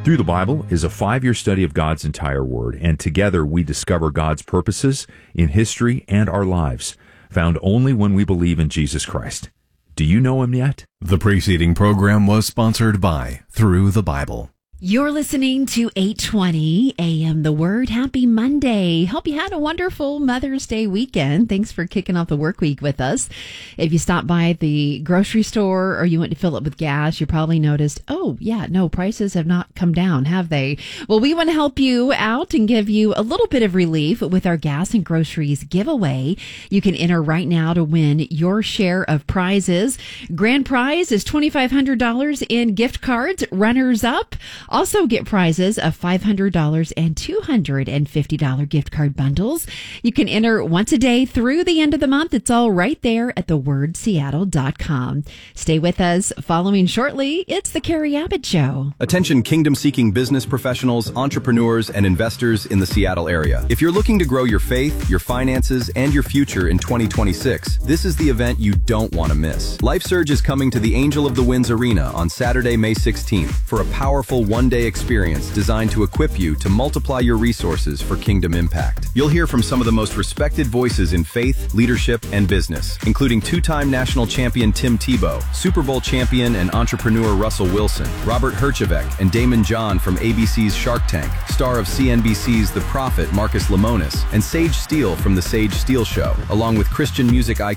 Through the Bible is a 5-year study of God's entire Word, and together we discover God's purposes in history and our lives, found only when we believe in Jesus Christ. Do you know Him yet? The preceding program was sponsored by Through the Bible. You're listening to 820 AM The Word. Happy Monday. Hope you had a wonderful Mother's Day weekend. Thanks for kicking off the work week with us. If you stopped by the grocery store or you went to fill up with gas, you probably noticed, prices have not come down, have they? Well, we want to help you out and give you a little bit of relief with our gas and groceries giveaway. You can enter right now to win your share of prizes. Grand prize is $2,500 in gift cards. Runners up also get prizes of $500 and $250 gift card bundles. You can enter once a day through the end of the month. It's all right there at thewordseattle.com. Stay with us. Following shortly, it's the Carrie Abbott Show. Attention kingdom-seeking business professionals, entrepreneurs, and investors in the Seattle area. If you're looking to grow your faith, your finances, and your future in 2026, this is the event you don't want to miss. LifeSurge is coming to the Angel of the Winds Arena on Saturday, May 16th for a powerful one-day experience designed to equip you to multiply your resources for kingdom impact. You'll hear from some of the most respected voices in faith, leadership, and business, including two-time national champion Tim Tebow, Super Bowl champion and entrepreneur Russell Wilson, Robert Herjavec, and Damon John from ABC's Shark Tank, star of CNBC's The Prophet Marcus Lemonis, and Sage Steele from The Sage Steele Show, along with Christian music icon